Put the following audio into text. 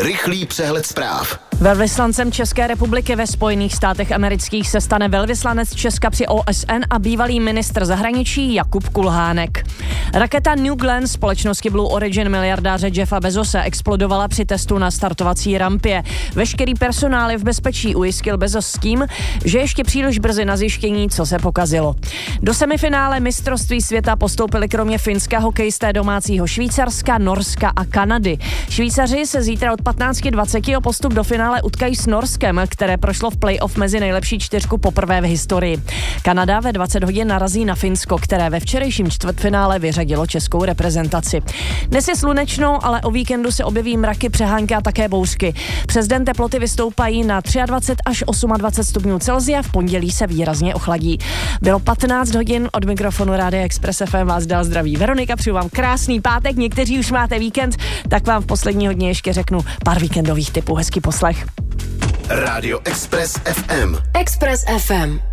Rychlý přehled zpráv. Velvyslancem České republiky ve Spojených státech amerických se stane velvyslanec Česka při OSN a bývalý ministr zahraničí Jakub Kulhánek. Raketa New Glenn společnosti Blue Origin miliardáře Jeffa Bezose explodovala při testu na startovací rampě. Veškerý personál je v bezpečí, ujistil Bezos s tím, že ještě příliš brzy na zjištění, co se pokazilo. Do semifinále mistrovství světa postoupili kromě Finska hokejisté domácího Švýcarska, Norska a Kanady. Švýcaři se zítra od 15:20 o postup do finále utkají s Norskem, které prošlo v playoff mezi nejlepší čtyřku poprvé v historii. Kanada ve 20 hodin narazí na Finsko, které ve včerejším čtvrtfinále vyřadilo českou reprezentaci. Dnes je slunečno, ale o víkendu se objeví mraky, přehánky a také bouřky. Přes den teploty vystoupají na 23 až 28 stupňů Celsia, v pondělí se výrazně ochladí. Bylo 15 hodin, od mikrofonu Rádia Express FM vás dál zdraví Veronika, přeju vám krásný pátek, někteří už máte víkend, tak vám v poslední hodně ještě řeknu pár víkendových tipů, hezký poslech. Rádio Express FM. Express FM.